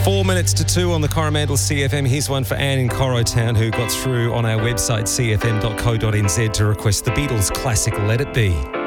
4 minutes to 2 on the Coromandel CFM. Here's one for Anne in Corotown who got through on our website cfm.co.nz to request the Beatles classic Let It Be.